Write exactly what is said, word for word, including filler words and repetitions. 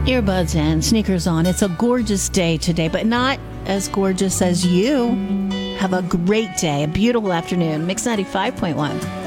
Earbuds and sneakers on. It's a gorgeous day today, but not as gorgeous as you. Have a great day, a beautiful afternoon. Mix ninety-five point one.